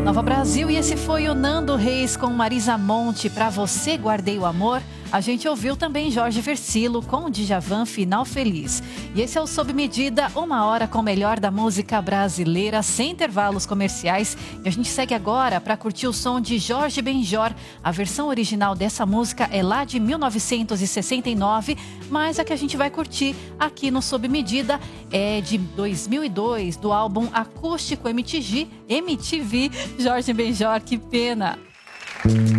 Nova Brasil, e esse foi o Nando Reis com Marisa Monte, Pra Você Guardei o Amor. A gente ouviu também Jorge Versilo com o Djavan, Final Feliz. E esse é o Sob Medida, 1 hora com o melhor da música brasileira, sem intervalos comerciais. E a gente segue agora para curtir o som de Jorge Benjor. A versão original dessa música é lá de 1969, mas a que a gente vai curtir aqui no Sob Medida é de 2002, do álbum Acústico MTV. Jorge Benjor, que pena!